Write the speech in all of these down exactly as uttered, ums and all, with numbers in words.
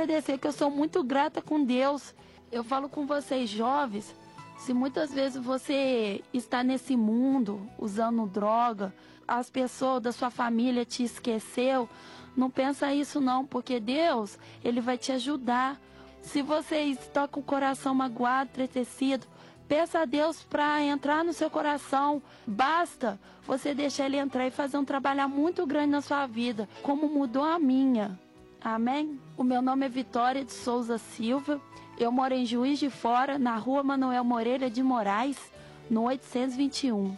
agradecer, que eu sou muito grata com Deus. Eu falo com vocês jovens, se muitas vezes você está nesse mundo usando droga, as pessoas da sua família te esqueceu, não pensa isso não, porque Deus, Ele vai te ajudar. Se você está com o coração magoado, entristecido, peça a Deus para entrar no seu coração. Basta você deixar Ele entrar e fazer um trabalho muito grande na sua vida, como mudou a minha. Amém? O meu nome é Vitória de Souza Silva. Eu moro em Juiz de Fora, na rua Manuel Moreira de Moraes, no oitocentos e vinte e um.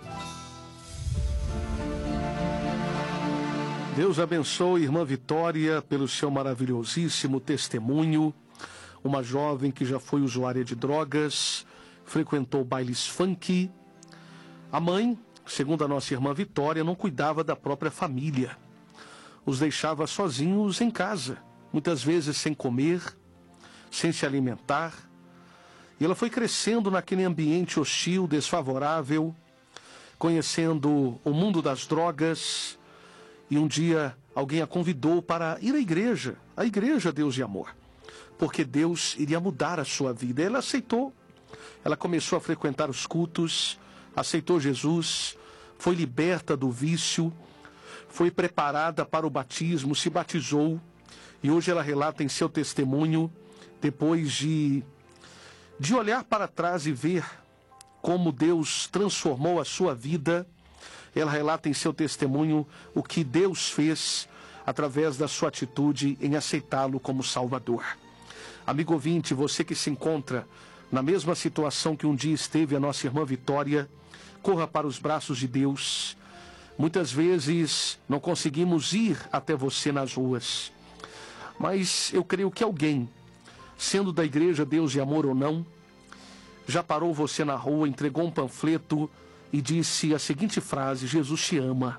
Deus abençoe, irmã Vitória, pelo seu maravilhosíssimo testemunho. Uma jovem que já foi usuária de drogas, frequentou bailes funk. A mãe, segundo a nossa irmã Vitória, não cuidava da própria família. Os deixava sozinhos em casa, muitas vezes sem comer, sem se alimentar. E ela foi crescendo naquele ambiente hostil, desfavorável, conhecendo o mundo das drogas. E um dia alguém a convidou para ir à igreja, a igreja Deus e Amor, porque Deus iria mudar a sua vida. Ela aceitou. Ela começou a frequentar os cultos, aceitou Jesus, foi liberta do vício, foi preparada para o batismo, se batizou. E hoje ela relata em seu testemunho, depois de, de olhar para trás e ver como Deus transformou a sua vida, ela relata em seu testemunho o que Deus fez através da sua atitude em aceitá-lo como Salvador. Amigo ouvinte, você que se encontra na mesma situação que um dia esteve a nossa irmã Vitória, corra para os braços de Deus. Muitas vezes não conseguimos ir até você nas ruas, mas eu creio que alguém, sendo da igreja Deus e Amor ou não, já parou você na rua, entregou um panfleto e disse a seguinte frase: Jesus te ama.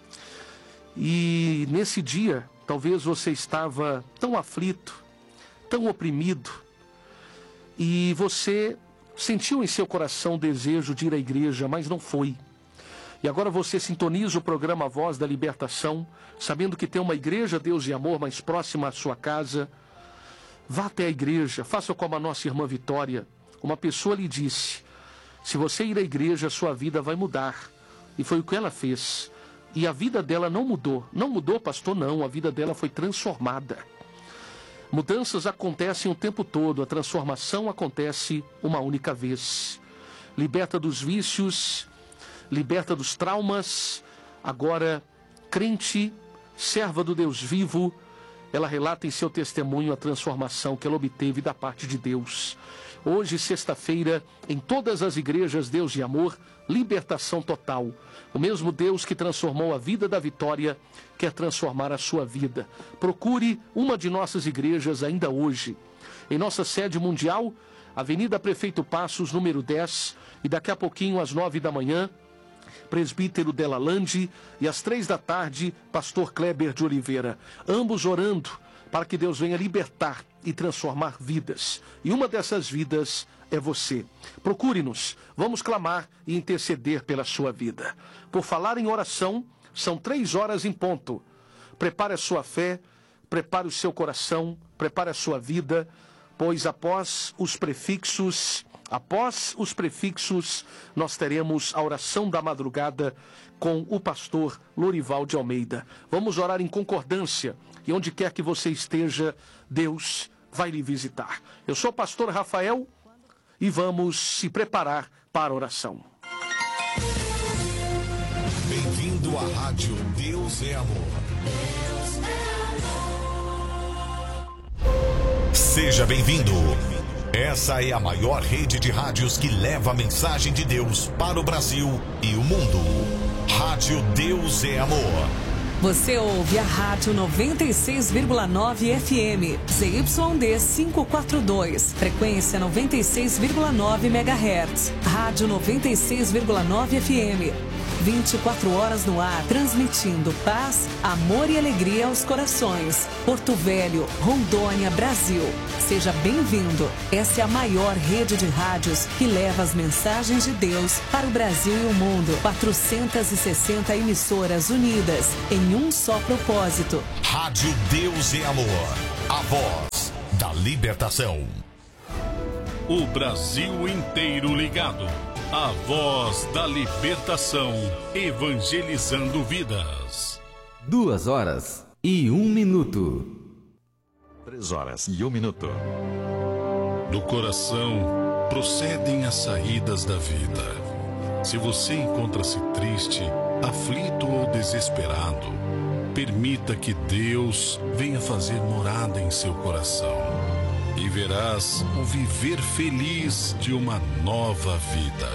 E nesse dia, talvez você estava tão aflito, tão oprimido, e você sentiu em seu coração o desejo de ir à igreja, mas não foi. E agora você sintoniza o programa Voz da Libertação, sabendo que tem uma igreja Deus e Amor mais próxima à sua casa. Vá até a igreja, faça como a nossa irmã Vitória. Uma pessoa lhe disse: se você ir à igreja, a sua vida vai mudar. E foi o que ela fez. E a vida dela não mudou. Não mudou, pastor, não. A vida dela foi transformada. Mudanças acontecem o tempo todo. A transformação acontece uma única vez. Liberta dos vícios, liberta dos traumas. Agora, crente, serva do Deus vivo, ela relata em seu testemunho a transformação que ela obteve da parte de Deus. Hoje, sexta-feira, em todas as igrejas Deus e Amor, libertação total. O mesmo Deus que transformou a vida da Vitória quer transformar a sua vida. Procure uma de nossas igrejas ainda hoje. Em nossa sede mundial, Avenida Prefeito Passos, número dez, e daqui a pouquinho, às nove da manhã, Presbítero Della Lande, e às três da tarde, Pastor Kleber de Oliveira. Ambos orando para que Deus venha libertar e transformar vidas. E uma dessas vidas é você. Procure-nos, vamos clamar e interceder pela sua vida. Por falar em oração, são três horas em ponto. Prepare a sua fé, prepare o seu coração, prepare a sua vida, pois após os prefixos, após os prefixos, nós teremos a oração da madrugada com o pastor Lorival de Almeida. Vamos orar em concordância, e onde quer que você esteja, Deus vai lhe visitar. Eu sou o pastor Rafael e vamos se preparar para a oração. Bem-vindo à Rádio Deus é Amor. Deus é amor. Seja bem-vindo. Essa é a maior rede de rádios que leva a mensagem de Deus para o Brasil e o mundo. Rádio Deus é Amor. Você ouve a Rádio noventa e seis vírgula nove F M, Z Y D quinhentos e quarenta e dois, frequência noventa e seis vírgula nove megahertz. Rádio noventa e seis vírgula nove F M, vinte e quatro horas no ar, transmitindo paz, amor e alegria aos corações. Porto Velho, Rondônia, Brasil. Seja bem-vindo. Essa é a maior rede de rádios que leva as mensagens de Deus para o Brasil e o mundo. quatrocentas e sessenta emissoras unidas em um só propósito. Rádio Deus é Amor. a voz da libertação. O Brasil inteiro ligado. A voz da libertação, evangelizando vidas. Duas horas e um minuto. Três horas e um minuto. Do coração procedem as saídas da vida. Se você encontra-se triste, aflito ou desesperado, permita que Deus venha fazer morada em seu coração. E verás o viver feliz de uma nova vida.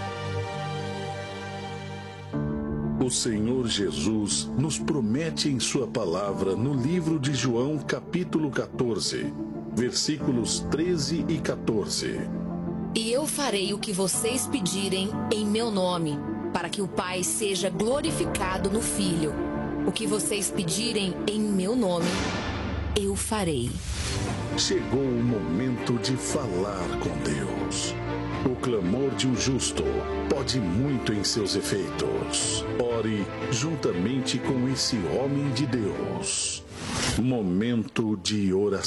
O Senhor Jesus nos promete em sua palavra no livro de João, capítulo quatorze, versículos treze e quatorze. E eu farei o que vocês pedirem em meu nome, para que o Pai seja glorificado no Filho. O que vocês pedirem em meu nome, eu farei. Chegou o momento de falar com Deus. O clamor de um justo pode muito em seus efeitos. Ore juntamente com esse homem de Deus. Momento de oração.